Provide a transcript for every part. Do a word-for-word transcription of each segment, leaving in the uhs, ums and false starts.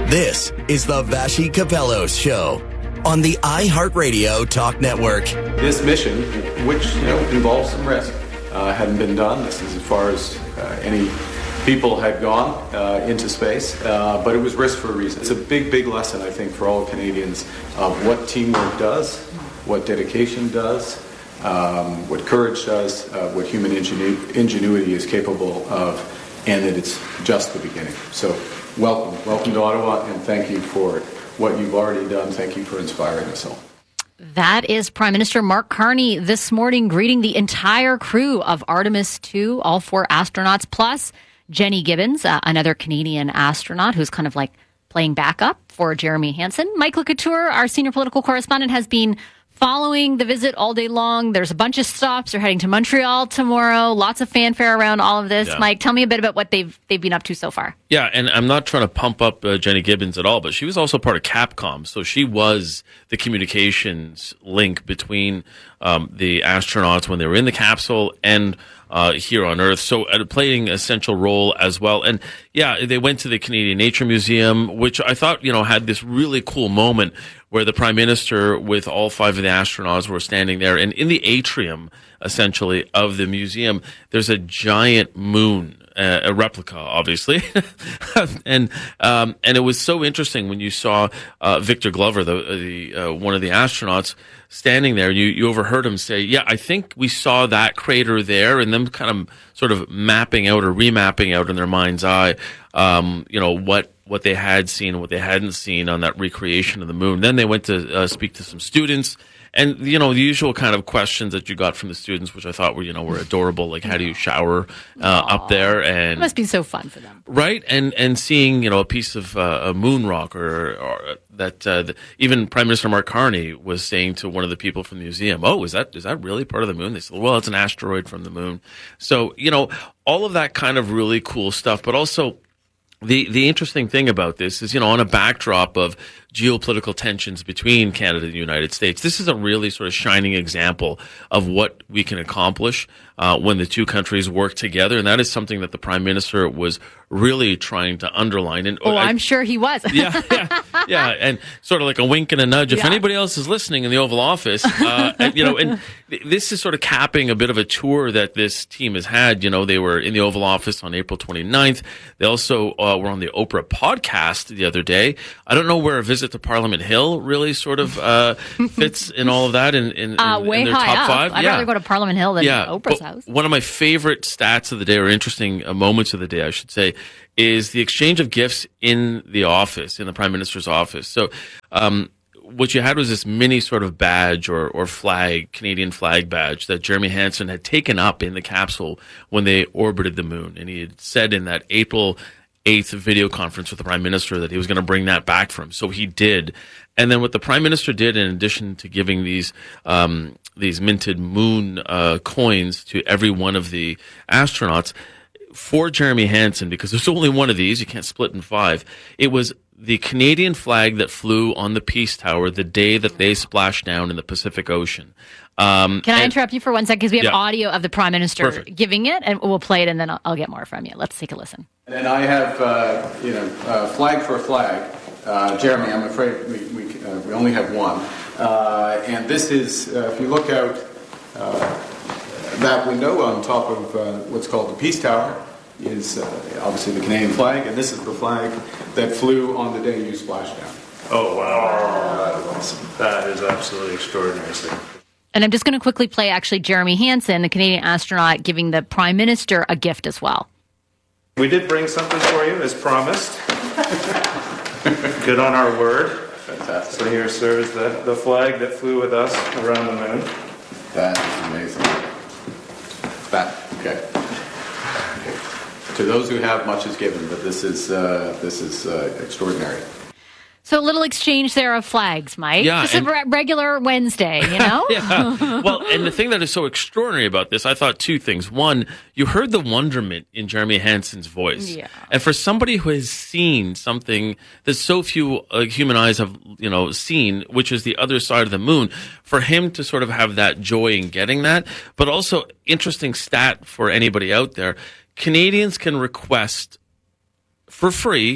This is the Vassy Kapelos Show on the iHeartRadio Talk Network. This mission, which you know involves some risk, uh, hadn't been done. This is as far as uh, any people had gone uh, into space, uh, but it was risk for a reason. It's a big, big lesson, I think, for all Canadians of what teamwork does, what dedication does, um, what courage does, uh, what human ingenu- ingenuity is capable of, and that it's just the beginning. So welcome. Welcome to Ottawa, and thank you for what you've already done. Thank you for inspiring us all. That is Prime Minister Mark Carney this morning greeting the entire crew of Artemis two, all four astronauts, plus Jenny Gibbons, uh, another Canadian astronaut who's kind of like playing backup for Jeremy Hansen. Mike LeCouture, our senior political correspondent, has been following the visit all day long. There's a bunch of stops. They're heading to Montreal tomorrow. Lots of fanfare around all of this. Yeah. Mike, tell me a bit about what they've they've been up to so far. Yeah, and I'm not trying to pump up uh, Jenny Gibbons at all, but she was also part of Capcom. So she was the communications link between um, the astronauts when they were in the capsule and Uh, here on Earth, so uh, playing an essential role as well. And yeah, they went to the Canadian Nature Museum, which I thought, you know, had this really cool moment where the Prime Minister with all five of the astronauts were standing there, and in the atrium, essentially, of the museum, there's a giant moon. Uh, a replica, obviously, and um, and it was so interesting when you saw uh, Victor Glover, the the uh, one of the astronauts, standing there. You you overheard him say, "Yeah, I think we saw that crater there," and them kind of sort of mapping out or remapping out in their mind's eye, um, you know what. what they had seen and what they hadn't seen on that recreation of the moon. Then they went to uh, speak to some students, and you know the usual kind of questions that you got from the students, which I thought were you know were adorable, like how do you shower uh, up there, and it must be so fun for them, right? And and seeing you know a piece of uh, a moon rock, or, or that uh, the, even Prime Minister Mark Carney was saying to one of the people from the museum, "Oh, is that is that really part of the moon?" They said, "Well, it's an asteroid from the moon." So you know all of that kind of really cool stuff, but also. The the interesting thing about this is, you know, on a backdrop of geopolitical tensions between Canada and the United States, this is a really sort of shining example of what we can accomplish uh, when the two countries work together, and that is something that the Prime Minister was really trying to underline. And oh, I, I'm sure he was. yeah, yeah, yeah, and sort of like a wink and a nudge. If yeah. anybody else is listening in the Oval Office, uh, and, you know, and th- this is sort of capping a bit of a tour that this team has had. You know, they were in the Oval Office on April twenty-ninth. They also uh, were on the Oprah podcast the other day. I don't know where a visit to Parliament Hill really sort of uh, fits in all of that in, in, in, uh, way in their high top up. five. I'd yeah. rather go to Parliament Hill than yeah, Oprah's but house. One of my favorite stats of the day, or interesting uh, moments of the day, I should say, is the exchange of gifts in the office, in the Prime Minister's office. So um, what you had was this mini sort of badge or, or flag, Canadian flag badge that Jeremy Hansen had taken up in the capsule when they orbited the moon. And he had said in that April eighth video conference with the Prime Minister that he was going to bring that back for him. So he did. And then what the Prime Minister did, in addition to giving these um, these minted moon uh, coins to every one of the astronauts, for Jeremy Hansen, because there's only one of these, you can't split in five, it was the Canadian flag that flew on the Peace Tower the day that they splashed down in the Pacific Ocean. Um, Can I and, interrupt you for one second? Because we have yeah. audio of the Prime Minister Perfect. giving it, and we'll play it, and then I'll, I'll get more from you. Let's take a listen. And I have, uh, you know, uh, flag for flag. Uh, Jeremy, I'm afraid we we, uh, we only have one. Uh, and this is, uh, if you look out uh, that window on top of uh, what's called the Peace Tower, is uh, obviously the Canadian flag, and this is the flag that flew on the day you splashed down. Oh, wow. That is awesome. That is absolutely extraordinary. And I'm just going to quickly play, actually, Jeremy Hansen, the Canadian astronaut, giving the Prime Minister a gift as well. We did bring something for you, as promised. Good on our word. Fantastic. So here, sir, is the, the flag that flew with us around the moon. That is amazing. That, okay. To those who have, much is given, but this is uh, this is uh, extraordinary. So a little exchange there of flags, Mike. Yeah, Just and- a re- regular Wednesday, you know? yeah. Well, and the thing that is so extraordinary about this, I thought two things. One, you heard the wonderment in Jeremy Hansen's voice. Yeah. And for somebody who has seen something that so few uh, human eyes have, you know, seen, which is the other side of the moon, for him to sort of have that joy in getting that, but also interesting stat for anybody out there, Canadians can request for free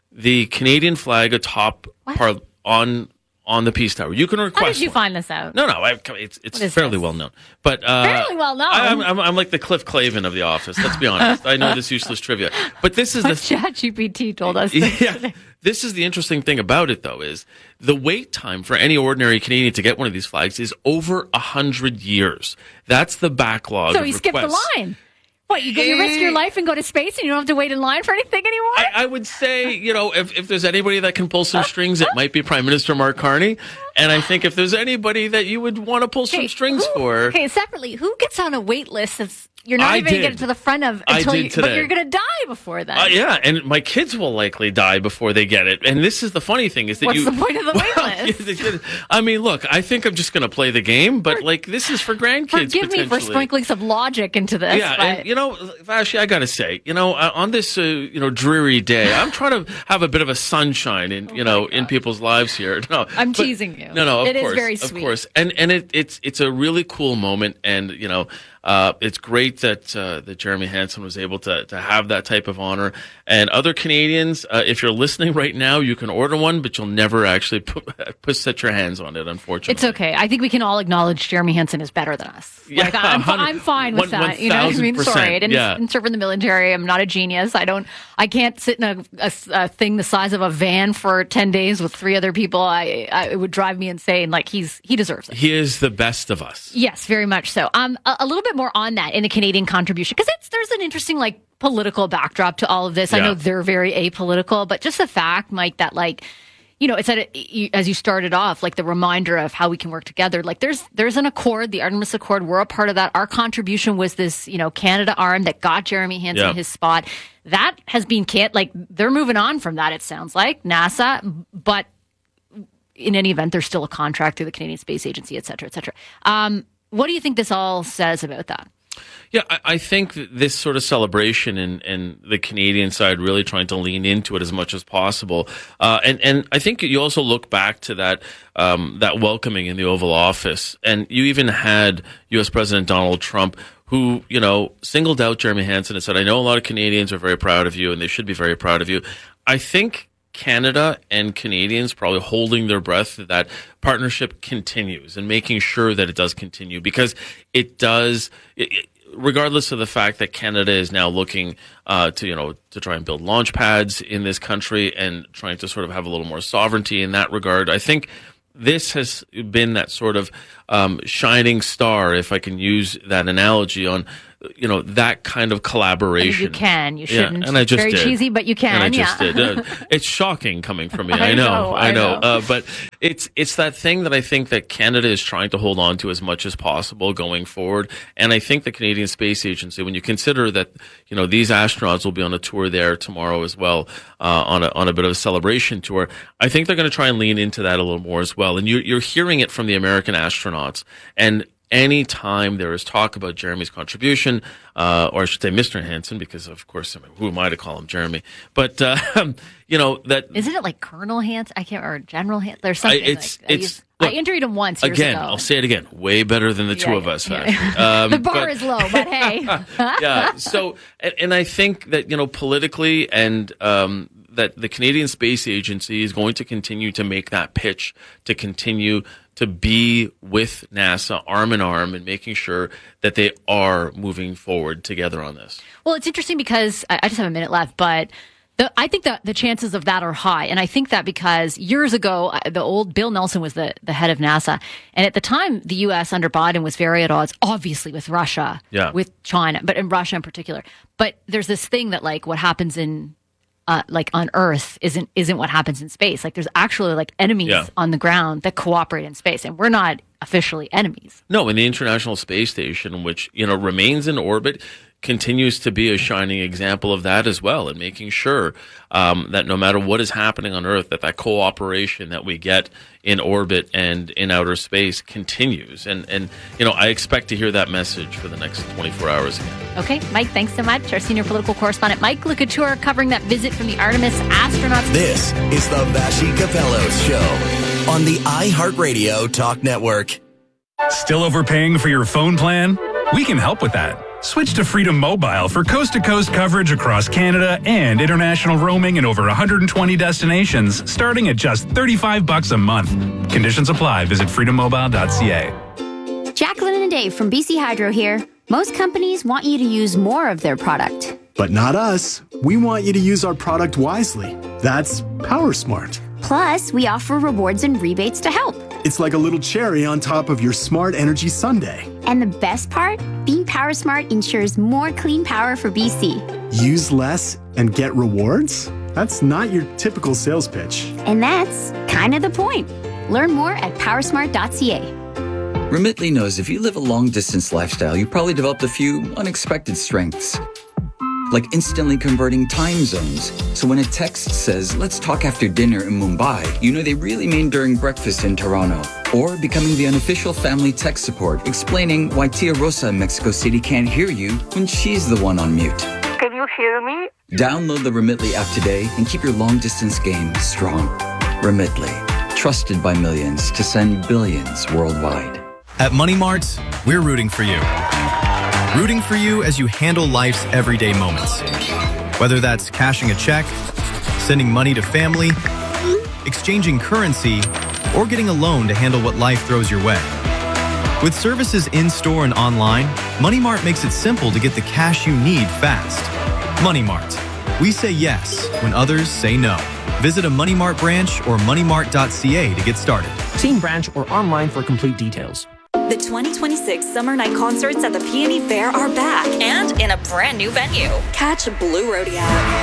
the Canadian flag atop par- on on the Peace Tower. You can request. How did you one. find this out? No, no, I, it's it's fairly this? well known. But uh, Fairly well known? I, I'm, I'm I'm like the Cliff Clavin of the office. Let's be honest. I know this useless trivia, but this is What the ChatGPT told us. yeah. This is the interesting thing about it, though, is the wait time for any ordinary Canadian to get one of these flags is over a hundred years. That's the backlog. So of you skipped the requests. line. What, you, go, you risk your life and go to space and you don't have to wait in line for anything anymore? I, I would say, you know, if, if there's anybody that can pull some strings, it might be Prime Minister Mark Carney. And I think if there's anybody that you would want to pull some Okay, strings who- for. Okay, separately, who gets on a wait list that's you're not I even going to did. get to the front of I until did you, today. but you're going to die before then. Uh, yeah, and my kids will likely die before they get it. And this is the funny thing is that What's you. the point of the wait Well, list? yeah, I mean, look, I think I'm just going to play the game, but like this is for grandkids. Forgive me for potentially. sprinkling some logic into this. Yeah, but and you know, Vashi, I gotta say, you know, uh, on this, uh, you know, dreary day, I'm trying to have a bit of a sunshine in, you know, in people's lives here. No, I'm but- teasing you. No, no, of It is course, very of sweet. course, and and it, it's it's a really cool moment, and you know, uh, it's great that uh, that Jeremy Hansen was able to to have that type of honor. And other Canadians, uh, if you're listening right now, you can order one, but you'll never actually put, put set your hands on it. Unfortunately, it's okay. I think we can all acknowledge Jeremy Hansen is better than us. Yeah, like I'm, one hundred I'm fine with one- that. You know what I mean? one thousand Sorry, I didn't, yeah. didn't serve in the military. I'm not a genius. I don't. I can't sit in a, a, a thing the size of a van for ten days with three other people. I, I it would drive me insane. Like he's he deserves it. He is the best of us. Yes, very much so. Um, a, a little bit more on that in the Canadian contribution because it's there's an interesting like political backdrop to all of this. I Yeah. know they're very apolitical, but just the fact, Mike, that like. You know, it's at a, as you started off, like the reminder of how we can work together. Like there's there's an accord, the Artemis Accord. We're a part of that. Our contribution was this, you know, Canada arm that got Jeremy Hansen Yeah. his spot. That has been can't like they're moving on from that. It sounds like NASA, but in any event, there's still a contract through the Canadian Space Agency, et cetera, et cetera. Um, what do you think this all says about that? Yeah, I, I think that this sort of celebration and, and the Canadian side really trying to lean into it as much as possible. Uh, and, and I think you also look back to that um, that welcoming in the Oval Office. And you even had U S President Donald Trump who, you know, singled out Jeremy Hansen and said, I know a lot of Canadians are very proud of you and they should be very proud of you. I think Canada and Canadians probably holding their breath that that partnership continues and making sure that it does continue because it does, it, it, regardless of the fact that Canada is now looking uh, to, you know, to try and build launch pads in this country and trying to sort of have a little more sovereignty in that regard. I think this has been that sort of um, shining star, if I can use that analogy, on, you know, that kind of collaboration. You can, you shouldn't. Yeah, and I just Very did. cheesy, but you can. And I just yeah. did. Uh, it's shocking coming from me. I I know. know, I I know. know. Uh, but it's it's that thing that I think that Canada is trying to hold on to as much as possible going forward. And I think the Canadian Space Agency, when you consider that, you know, these astronauts will be on a tour there tomorrow as well, uh, on a on a bit of a celebration tour, I think they're going to try and lean into that a little more as well. And you, you're hearing it from the American astronauts. And any time there is talk about Jeremy's contribution, uh, or I should say Mister Hansen, because of course, I mean, who am I to call him Jeremy? But, uh, you know, that. Isn't it like Colonel Hansen? I can't or General Hansen. There's something. I- it's- like, I it's- used- look, I interviewed him once years Again, ago. I'll say it again. Way better than the two Yeah, of us. yeah, Vashi. yeah. Um, the bar but- is low, but hey. yeah. So, and, and I think that, you know, politically and um, that the Canadian Space Agency is going to continue to make that pitch to continue to be with NASA arm in arm and making sure that they are moving forward together on this. Well, it's interesting because I, I just have a minute left, but the, I think that the chances of that are high. And I think that because years ago, uh, the old Bill Nelson was the, the head of NASA. And at the time, the U S under Biden was very at odds, obviously with Russia, Yeah. with China, but in Russia in particular. But there's this thing that like what happens in Uh, like on Earth isn't isn't what happens in space. Like there's actually like enemies Yeah. on the ground that cooperate in space, and we're not officially enemies. No, and the International Space Station, which, you know, remains in orbit, continues to be a shining example of that as well, and making sure um, that no matter what is happening on Earth, that that cooperation that we get in orbit and in outer space continues. And, and you know, I expect to hear that message for the next twenty-four hours again. Okay, Mike, thanks so much. Our senior political correspondent, Mike Licouture, covering that visit from the Artemis astronauts. This is the Vashi Capellos Show on the iHeartRadio Talk Network. Still overpaying for your phone plan? We can help with that. Switch to Freedom Mobile for coast-to-coast coverage across Canada and international roaming in over one hundred twenty destinations, starting at just thirty-five bucks a month. Conditions apply. Visit freedom mobile dot c a. Jacqueline and Dave from B C Hydro here. Most companies want you to use more of their product. But not us. We want you to use our product wisely. That's PowerSmart. Plus, we offer rewards and rebates to help. It's like a little cherry on top of your smart energy sundae. And the best part? Being PowerSmart ensures more clean power for B C. Use less and get rewards? That's not your typical sales pitch. And that's kind of the point. Learn more at powersmart dot c a. Remitly knows if you live a long-distance lifestyle, you probably developed a few unexpected strengths. Like instantly converting time zones. So when a text says, let's talk after dinner in Mumbai, you know they really mean during breakfast in Toronto. Or becoming the unofficial family tech support, explaining why Tia Rosa in Mexico City can't hear you when she's the one on mute. Can you hear me? Download the Remitly app today and keep your long-distance game strong. Remitly, trusted by millions to send billions worldwide. At Money Mart, we're rooting for you. Rooting for you as you handle life's everyday moments. Whether that's cashing a check, sending money to family, exchanging currency, or getting a loan to handle what life throws your way. With services in-store and online, Money Mart makes it simple to get the cash you need fast. Money Mart. We say yes when others say no. Visit a Money Mart branch or money mart dot c a to get started. See branch or online for complete details. The twenty twenty-six Summer Night Concerts at the Peony Fair are back and in a brand new venue. Catch Blue Rodeo,